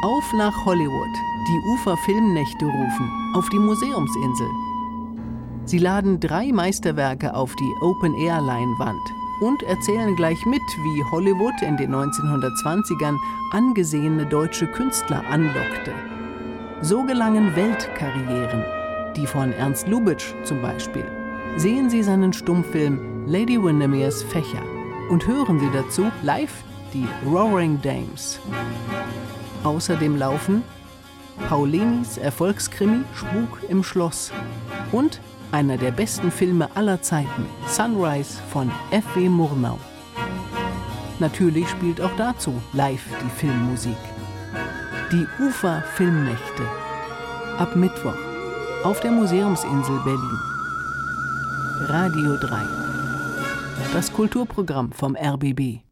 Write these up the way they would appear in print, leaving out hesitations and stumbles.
Auf nach Hollywood. Die Ufer-Filmnächte rufen. Auf die Museumsinsel. Sie laden 3 Meisterwerke auf die Open-Air-Leinwand und erzählen gleich mit, wie Hollywood in den 1920ern angesehene deutsche Künstler anlockte. So gelangen Weltkarrieren, die von Ernst Lubitsch zum Beispiel. Sehen Sie seinen Stummfilm Lady Windermere's Fächer und hören Sie dazu live die Roaring Dames. Außerdem laufen Paulinis Erfolgskrimi Spuk im Schloss und einer der besten Filme aller Zeiten, Sunrise von F.W. Murnau. Natürlich spielt auch dazu live die Filmmusik. Die Ufer-Filmnächte. Ab Mittwoch auf der Museumsinsel Berlin. Radio 3. Das Kulturprogramm vom RBB.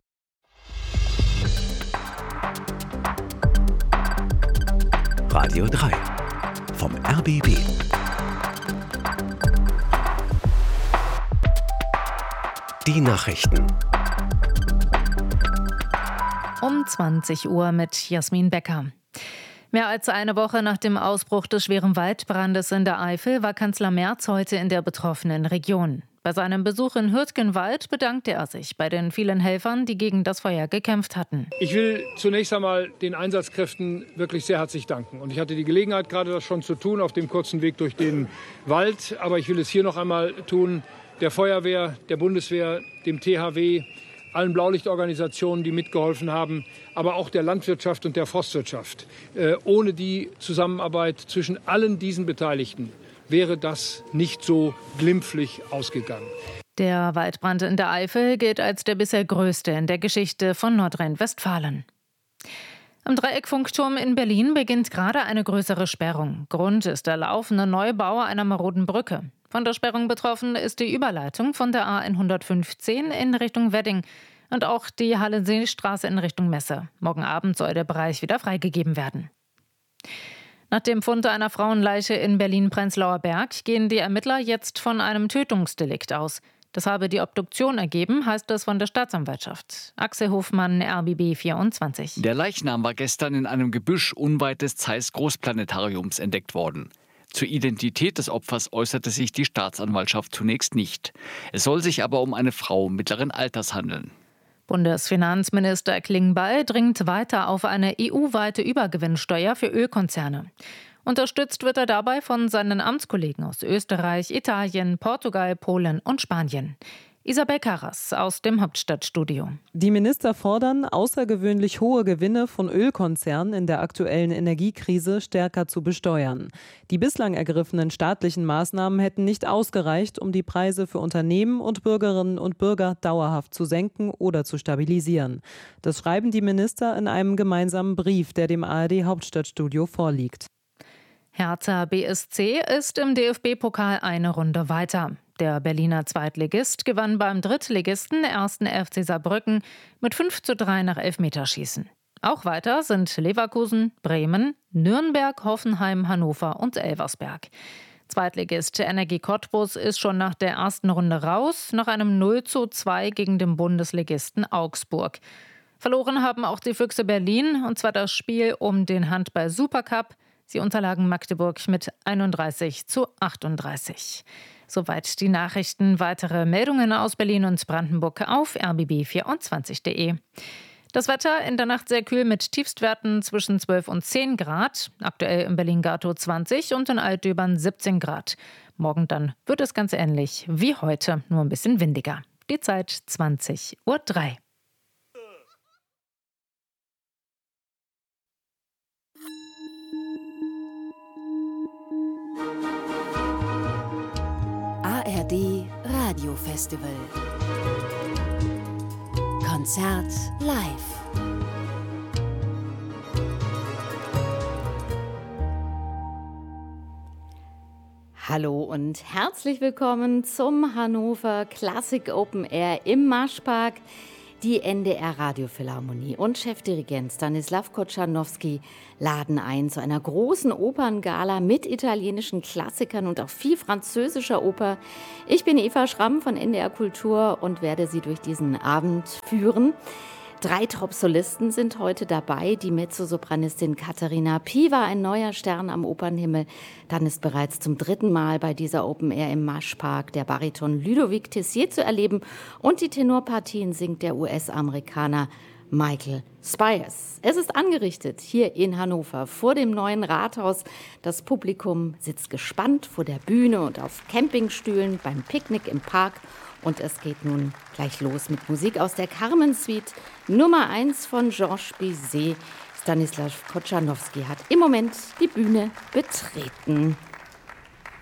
Radio 3 vom RBB. Die Nachrichten. Um 20 Uhr mit Jasmin Becker. Mehr als eine Woche nach dem Ausbruch des schweren Waldbrandes in der Eifel war Kanzler Merz heute in der betroffenen Region. Bei seinem Besuch in Hürtgenwald bedankte er sich bei den vielen Helfern, die gegen das Feuer gekämpft hatten. Ich will zunächst einmal den Einsatzkräften wirklich sehr herzlich danken. Und ich hatte die Gelegenheit, gerade das schon zu tun, auf dem kurzen Weg durch den Wald. Aber ich will es hier noch einmal tun, der Feuerwehr, der Bundeswehr, dem THW, allen Blaulichtorganisationen, die mitgeholfen haben, aber auch der Landwirtschaft und der Forstwirtschaft. Ohne die Zusammenarbeit zwischen allen diesen Beteiligten wäre das nicht so glimpflich ausgegangen. Der Waldbrand in der Eifel gilt als der bisher größte in der Geschichte von Nordrhein-Westfalen. Am Dreieckfunkturm in Berlin beginnt gerade eine größere Sperrung. Grund ist der laufende Neubau einer maroden Brücke. Von der Sperrung betroffen ist die Überleitung von der A115 in Richtung Wedding und auch die Hallenseestraße in Richtung Messe. Morgen Abend soll der Bereich wieder freigegeben werden. Nach dem Fund einer Frauenleiche in Berlin-Prenzlauer Berg gehen die Ermittler jetzt von einem Tötungsdelikt aus. Das habe die Obduktion ergeben, heißt es von der Staatsanwaltschaft. Axel Hofmann, RBB 24. Der Leichnam war gestern in einem Gebüsch unweit des Zeiss Großplanetariums entdeckt worden. Zur Identität des Opfers äußerte sich die Staatsanwaltschaft zunächst nicht. Es soll sich aber um eine Frau mittleren Alters handeln. Bundesfinanzminister Klingbeil dringt weiter auf eine EU-weite Übergewinnsteuer für Ölkonzerne. Unterstützt wird er dabei von seinen Amtskollegen aus Österreich, Italien, Portugal, Polen und Spanien. Isabel Karras aus dem Hauptstadtstudio. Die Minister fordern, außergewöhnlich hohe Gewinne von Ölkonzernen in der aktuellen Energiekrise stärker zu besteuern. Die bislang ergriffenen staatlichen Maßnahmen hätten nicht ausgereicht, um die Preise für Unternehmen und Bürgerinnen und Bürger dauerhaft zu senken oder zu stabilisieren. Das schreiben die Minister in einem gemeinsamen Brief, der dem ARD-Hauptstadtstudio vorliegt. Hertha BSC ist im DFB-Pokal eine Runde weiter. Der Berliner Zweitligist gewann beim Drittligisten 1. FC Saarbrücken mit 5:3 nach Elfmeterschießen. Auch weiter sind Leverkusen, Bremen, Nürnberg, Hoffenheim, Hannover und Elversberg. Zweitligist Energie Cottbus ist schon nach der ersten Runde raus, nach einem 0:2 gegen den Bundesligisten Augsburg. Verloren haben auch die Füchse Berlin, und zwar das Spiel um den Handball-Supercup. Sie unterlagen Magdeburg mit 31:38. Soweit die Nachrichten. Weitere Meldungen aus Berlin und Brandenburg auf rbb24.de. Das Wetter in der Nacht sehr kühl mit Tiefstwerten zwischen 12 und 10 Grad. Aktuell in Berlin-Gatow 20 und in Altdöbern 17 Grad. Morgen dann wird es ganz ähnlich wie heute, nur ein bisschen windiger. Die Zeit 20:03 Uhr. ARD Radiofestival. Konzert live. Hallo und herzlich willkommen zum Hannover Classic Open Air im Marschpark. Die NDR Radiophilharmonie und Chefdirigent Stanislav Kotschanowski laden ein zu einer großen Operngala mit italienischen Klassikern und auch viel französischer Oper. Ich bin Eva Schramm von NDR Kultur und werde Sie durch diesen Abend führen. 3 Top-Solisten sind heute dabei. Die Mezzosopranistin Katharina Piva, ein neuer Stern am Opernhimmel. Dann ist bereits zum 3. Mal bei dieser Open Air im Maschpark der Bariton Ludovic Tessier zu erleben. Und die Tenorpartien singt der US-Amerikaner Michael Spires. Es ist angerichtet hier in Hannover vor dem neuen Rathaus. Das Publikum sitzt gespannt vor der Bühne und auf Campingstühlen beim Picknick im Park. Und es geht nun gleich los mit Musik aus der Carmen-Suite. Nummer 1 von Georges Bizet. Stanislaw Kochanowski hat im Moment die Bühne betreten.